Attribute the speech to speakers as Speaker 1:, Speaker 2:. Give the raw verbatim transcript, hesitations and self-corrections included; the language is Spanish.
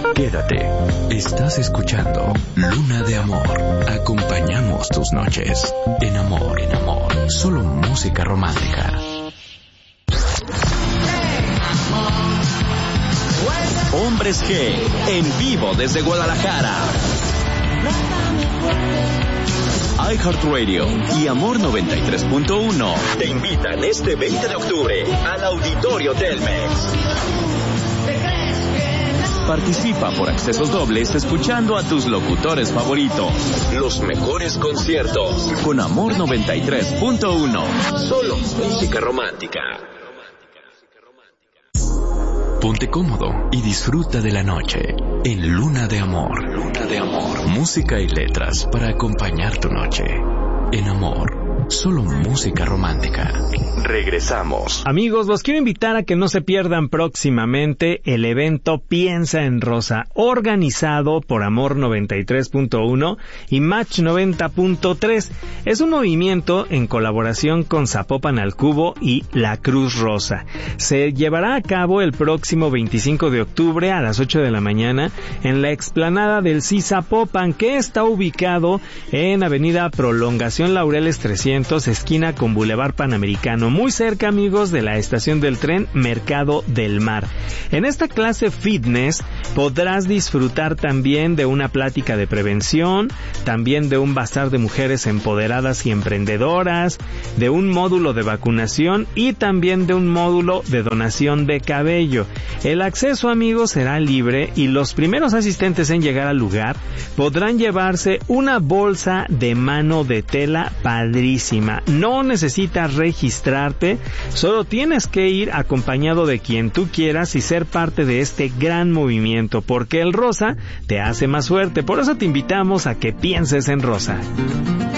Speaker 1: Quédate. Estás escuchando Luna de Amor. Acompañamos tus noches. En amor, en amor. Solo música romántica.
Speaker 2: Hombres G, en vivo desde Guadalajara. iHeartRadio y Amor noventa y tres punto uno te invitan este veinte de octubre al Auditorio Telmex. Participa por accesos dobles escuchando a tus locutores favoritos. Los mejores conciertos con Amor noventa y tres punto uno. Solo música romántica.
Speaker 1: Ponte cómodo y disfruta de la noche en Luna de Amor. Luna de Amor. Música y letras para acompañar tu noche. En amor. Solo música romántica. Regresamos.
Speaker 3: Amigos, los quiero invitar a que no se pierdan próximamente el evento Piensa en Rosa, organizado por Amor noventa y tres punto uno y Match noventa punto tres. Es un movimiento en colaboración con Zapopan al Cubo y La Cruz Rosa. Se llevará a cabo el próximo veinticinco de octubre a las ocho de la mañana en la explanada del C I Zapopan, que está ubicado en Avenida Prolongación Laureles trescientos, esquina con Boulevard Panamericano, muy cerca, amigos, de la estación del tren Mercado del Mar. En esta clase fitness podrás disfrutar también de una plática de prevención, también de un bazar de mujeres empoderadas y emprendedoras, de un módulo de vacunación y también de un módulo de donación de cabello. El acceso, amigos, será libre y los primeros asistentes en llegar al lugar podrán llevarse una bolsa de mano de tela padrísima. No necesitas registrarte, solo tienes que ir acompañado de quien tú quieras y ser parte de este gran movimiento, porque el rosa te hace más fuerte. Por eso te invitamos a que pienses en rosa.